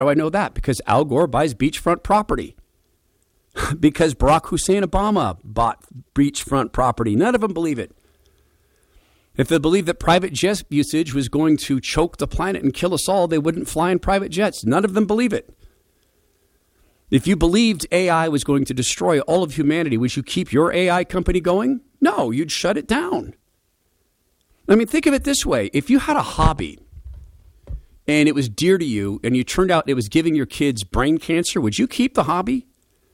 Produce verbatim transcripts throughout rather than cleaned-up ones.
How do I know that? Because Al Gore buys beachfront property. Because Barack Hussein Obama bought beachfront property. None of them believe it. If they believed that private jet usage was going to choke the planet and kill us all, they wouldn't fly in private jets. None of them believe it. If you believed A I was going to destroy all of humanity, would you keep your A I company going? No, you'd shut it down. I mean, think of it this way. If you had a hobby and it was dear to you and you turned out it was giving your kids brain cancer, would you keep the hobby?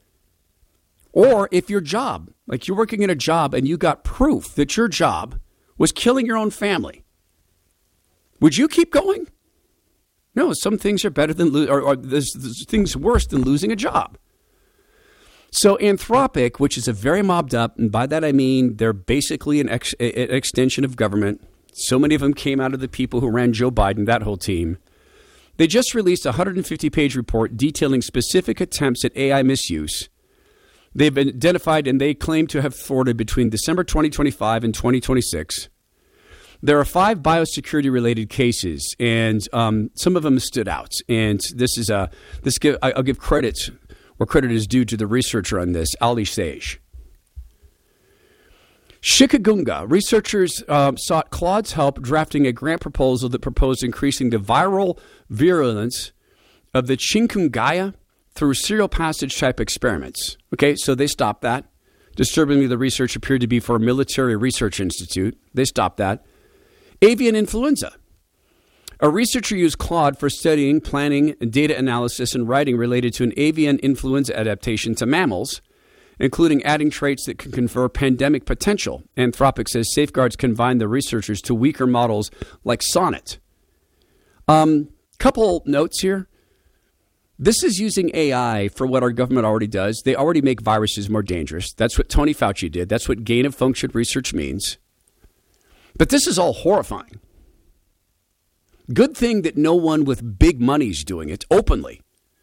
Or if your job, like you're working in a job and you got proof that your job was killing your own family, would you keep going? No, some things are better than, lo- or, or there's, there's things worse than losing a job. So Anthropic, which is a very mobbed up, and by that I mean they're basically an, ex- an extension of government. So many of them came out of the people who ran Joe Biden, that whole team. They just released a one hundred fifty page report detailing specific attempts at A I misuse. They've been identified and they claim to have thwarted between December twenty twenty-five and twenty twenty-six. There are five biosecurity-related cases, and um, some of them stood out. And this is a this. Give, I'll give credit where credit is due to the researcher on this, Ali Sage. Chikungunya researchers uh, sought Claude's help drafting a grant proposal that proposed increasing the viral virulence of the chikungunya through serial passage type experiments. Okay, so they stopped that. Disturbingly, the research appeared to be for a military research institute. They stopped that. Avian influenza. A researcher used Claude for studying, planning, data analysis, and writing related to an avian influenza adaptation to mammals, including adding traits that can confer pandemic potential. Anthropic says safeguards confined the researchers to weaker models like Sonnet. Um, couple notes here. This is using A I for what our government already does. They already make viruses more dangerous. That's what Tony Fauci did. That's what gain of function research means. But this is all horrifying. Good thing that no one with big money is doing it openly.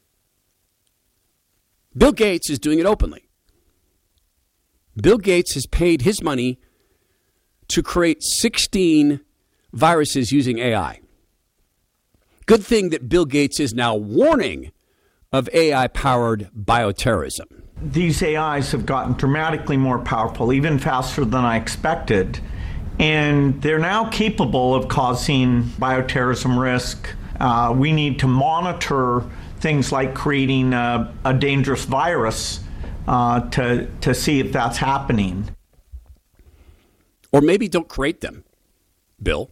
Bill Gates is doing it openly. Bill Gates has paid his money to create sixteen viruses using A I. Good thing that Bill Gates is now warning of A I-powered bioterrorism. These A Is have gotten dramatically more powerful, even faster than I expected. And they're now capable of causing bioterrorism risk. Uh, we need to monitor things like creating a, a dangerous virus uh, to, to see if that's happening. Or maybe don't create them, Bill.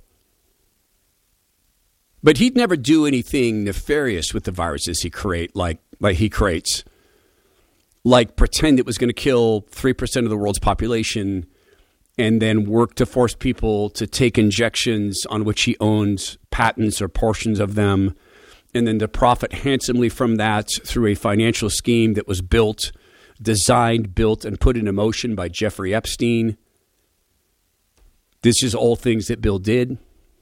But he'd never do anything nefarious with the viruses he create, like like he creates, like pretend it was going to kill three percent of the world's population and then work to force people to take injections on which he owns patents or portions of them, and then to profit handsomely from that through a financial scheme that was built, designed, built, and put into motion by Jeffrey Epstein. This is all things that Bill did.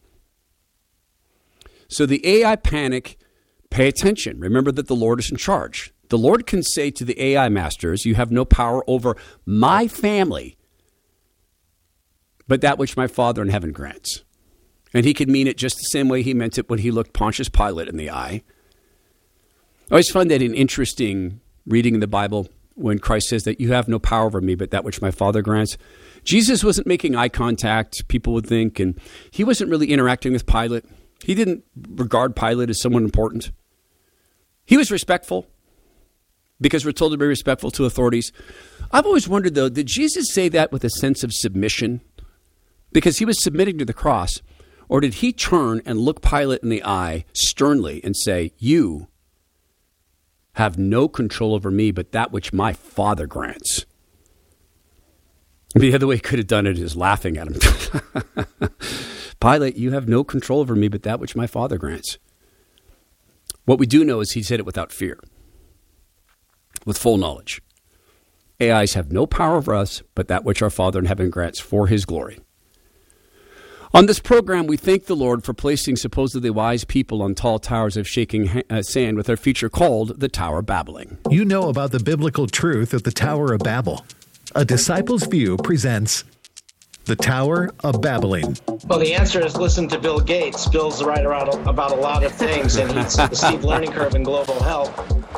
So the A I panic, pay attention. Remember that the Lord is in charge. The Lord can say to the A I masters, you have no power over my family, but that which my Father in heaven grants. And he could mean it just the same way he meant it when he looked Pontius Pilate in the eye. I always find that an interesting reading in the Bible when Christ says that you have no power over me, but that which my Father grants. Jesus wasn't making eye contact, people would think, and he wasn't really interacting with Pilate. He didn't regard Pilate as someone important. He was respectful because we're told to be respectful to authorities. I've always wondered, though, did Jesus say that with a sense of submission because he was submitting to the cross? Or did he turn and look Pilate in the eye sternly and say, you have no control over me but that which my Father grants? The other way he could have done it is laughing at him. Pilate, you have no control over me but that which my Father grants. What we do know is he said it without fear, with full knowledge. A Is have no power over us but that which our Father in heaven grants for his glory. On this program, we thank the Lord for placing supposedly wise people on tall towers of shaking ha- uh, sand with our feature called The Tower Babbling. You know about the biblical truth of the Tower of Babel. A Disciple's View presents The Tower of Babbling. Well, the answer is listen to Bill Gates. Bill's right around about a lot of things, and he's the steep learning curve in global health.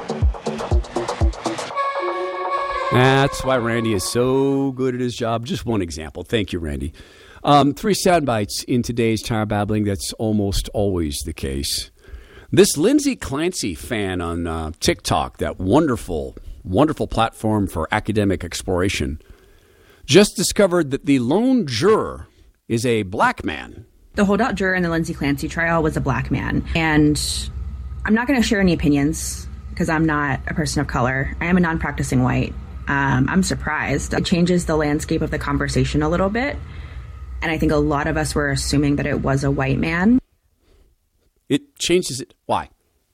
That's why Randy is so good at his job. Just one example. Thank you, Randy. Um, three sound bites in today's Tower Babbling. That's almost always the case. This Lindsay Clancy fan on uh, TikTok, that wonderful, wonderful platform for academic exploration, just discovered that the lone juror is a black man. The holdout juror in the Lindsay Clancy trial was a black man. And I'm not going to share any opinions because I'm not a person of color. I am a non-practicing white. Um, I'm surprised. It changes the landscape of the conversation a little bit. And I think a lot of us were assuming that it was a white man. It changes it. Why?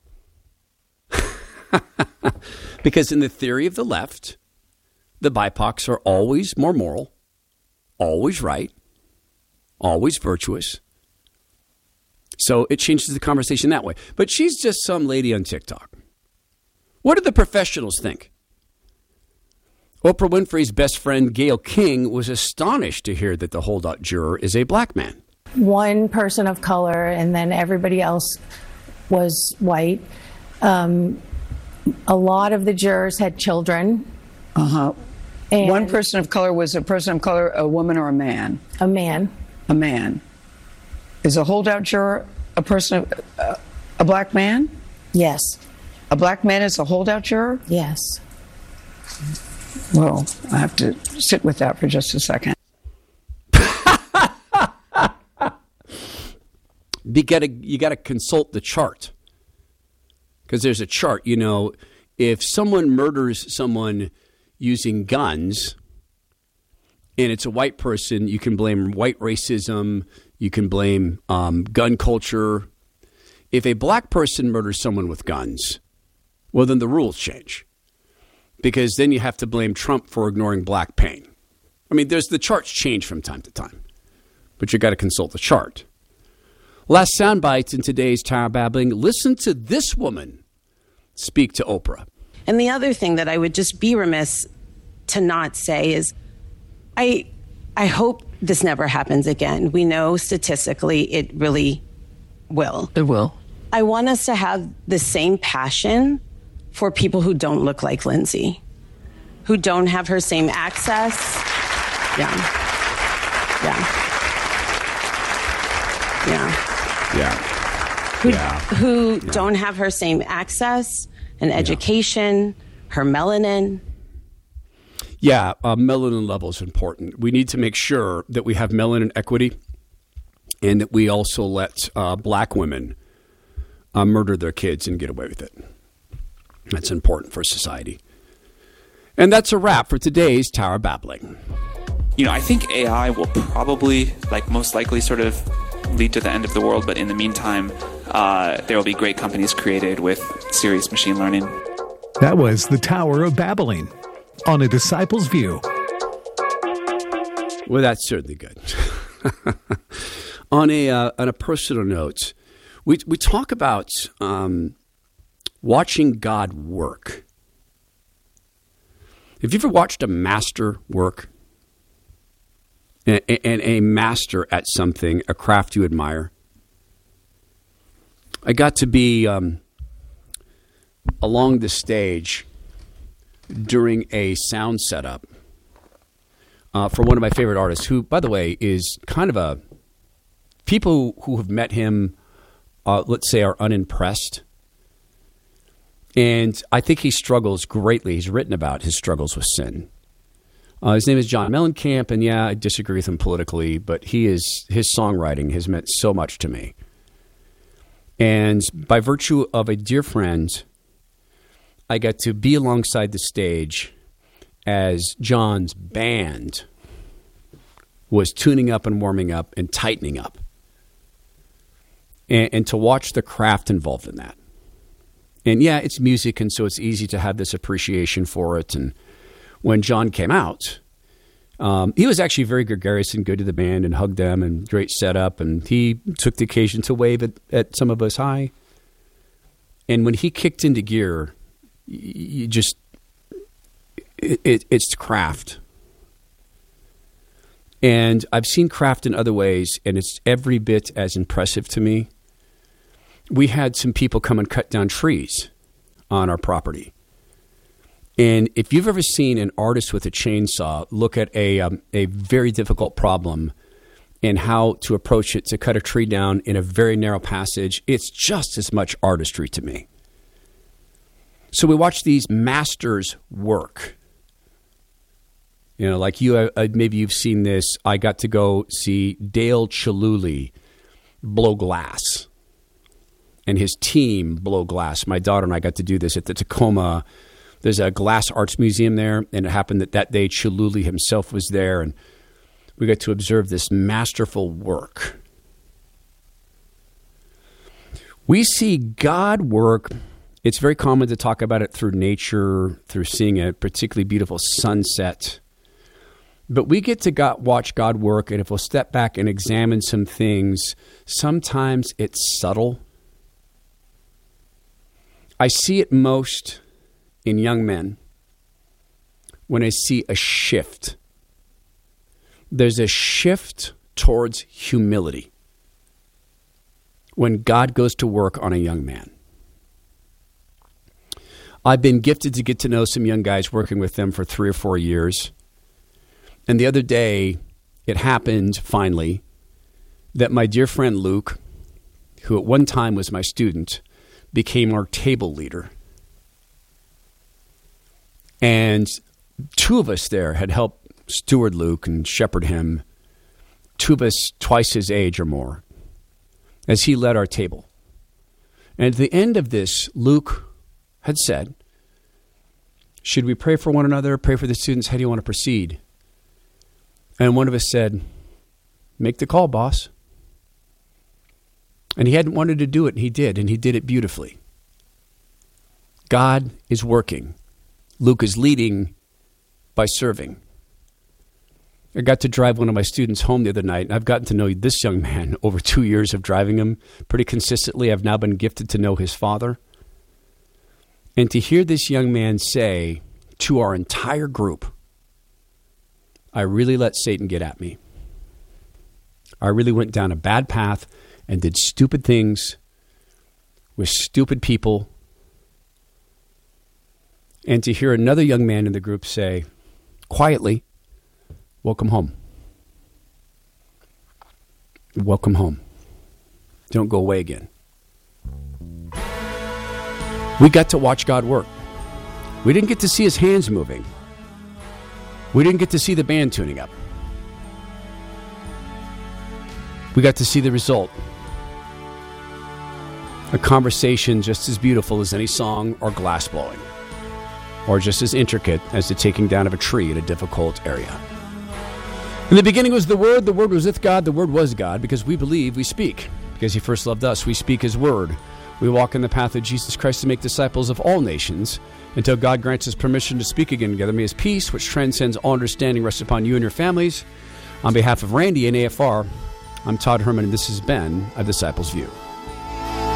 Because in the theory of the left, the B I P O Cs are always more moral, always right, always virtuous. So it changes the conversation that way. But she's just some lady on TikTok. What do the professionals think? Oprah Winfrey's best friend, Gayle King, was astonished to hear that the holdout juror is a black man. One person of color, and then everybody else was white. Um, a lot of the jurors had children. Uh-huh. One person of color was a person of color, a woman or a man? A man. A man. Is a holdout juror a person, of, uh, a black man? Yes. A black man is a holdout juror? Yes. Well, I have to sit with that for just a second. You gotta, you gotta consult the chart. Because there's a chart, you know, if someone murders someone using guns and it's a white person, you can blame white racism, you can blame um, gun culture. If a black person murders someone with guns, well, then the rules change. Because then you have to blame Trump for ignoring black pain. I mean, there's the charts change from time to time, but you got to consult the chart. Last sound bites in today's Tower Babbling. Listen to this woman speak to Oprah. And the other thing that I would just be remiss to not say is I I hope this never happens again. We know statistically it really will. It will. I want us to have the same passion for people who don't look like Lindsay, who don't have her same access. Yeah. Yeah. Yeah. Yeah. Who, yeah. who yeah. don't have her same access and education, yeah. her melanin. Yeah, uh, melanin level is important. We need to make sure that we have melanin equity and that we also let uh, black women uh, murder their kids and get away with it. That's important for society. And that's a wrap for today's Tower Babbling. You know, I think A I will probably, like most likely, sort of lead to the end of the world. But in the meantime, uh, there will be great companies created with serious machine learning. That was the Tower of Babbling on A Disciple's View. Well, that's certainly good. on a uh, on a personal note, we we talk about um, watching God work. Have you ever watched a master work? And a master at something, a craft you admire? I got to be um, along the stage during a sound setup uh, for one of my favorite artists, who, by the way, is kind of a... People who have met him, uh, let's say, are unimpressed. And I think he struggles greatly. He's written about his struggles with sin. Uh, his name is John Mellencamp, and yeah, I disagree with him politically, but he is his songwriting has meant so much to me. And by virtue of a dear friend, I got to be alongside the stage as John's band was tuning up and warming up and tightening up. And, and to watch the craft involved in that. And yeah, it's music, and so it's easy to have this appreciation for it. And when John came out, um, he was actually very gregarious and good to the band and hugged them and great setup. And he took the occasion to wave at, at some of us hi. And when he kicked into gear, you just, it, it, it's craft. And I've seen craft in other ways, and it's every bit as impressive to me. We had some people come and cut down trees on our property. And if you've ever seen an artist with a chainsaw look at a um, a very difficult problem and how to approach it to cut a tree down in a very narrow passage, it's just as much artistry to me. So we watch these masters work. You know, like you, uh, maybe you've seen this. I got to go see Dale Chihuly blow glass and his team blow glass. My daughter and I got to do this at the Tacoma. There's a glass arts museum there, and it happened that that day Chihuly himself was there, and we got to observe this masterful work. We see God work. It's very common to talk about it through nature, through seeing a particularly beautiful sunset. But we get to God, watch God work, and if we'll step back and examine some things, sometimes it's subtle. I see it most in young men when I see a shift. There's a shift towards humility when God goes to work on a young man. I've been gifted to get to know some young guys, working with them for three or four years. And the other day, it happened, finally, that my dear friend Luke, who at one time was my student, became our table leader. And two of us there had helped steward Luke and shepherd him, two of us twice his age or more, as he led our table. And at the end of this, Luke had said, should we pray for one another, pray for the students? How do you want to proceed? And one of us said, make the call, boss. And he hadn't wanted to do it, and he did, and he did it beautifully. God is working. Luke is leading by serving. I got to drive one of my students home the other night, and I've gotten to know this young man over two years of driving him pretty consistently. I've now been gifted to know his father. And to hear this young man say to our entire group, I really let Satan get at me. I really went down a bad path and did stupid things with stupid people. And to hear another young man in the group say, quietly, welcome home. Welcome home. Don't go away again. We got to watch God work. We didn't get to see his hands moving. We didn't get to see the band tuning up. We got to see the result. A conversation just as beautiful as any song or glass blowing, or just as intricate as the taking down of a tree in a difficult area. In the beginning was the Word, the Word was with God, the Word was God. Because we believe, we speak. Because he first loved us, we speak his word. We walk in the path of Jesus Christ to make disciples of all nations, until God grants us permission to speak again together. May his peace, which transcends all understanding, rest upon you and your families. On behalf of Randy and A F R, I'm Todd Herman, and this has been A Disciple's View.